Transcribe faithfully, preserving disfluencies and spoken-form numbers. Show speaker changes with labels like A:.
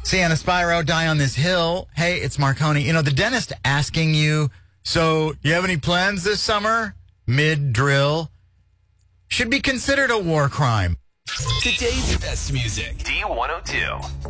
A: Sienna Spyro, Die on This Hill. Hey, it's Marconi. You know, the dentist asking you, so you have any plans this summer? Mid-drill. Should be considered a war crime.
B: Today's best music. D one oh two.